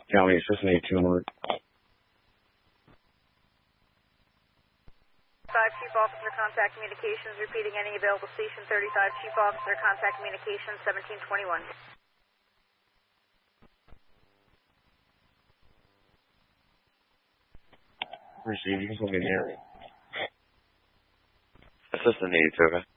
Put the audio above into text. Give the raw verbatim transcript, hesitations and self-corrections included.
County Assistant eighty-two Alert. five Chief Officer, Contact Communications, repeating any available station. thirty-five Chief Officer, Contact Communications, seventeen twenty-one. Receive, you can still get here. Assistant eighty-two, okay.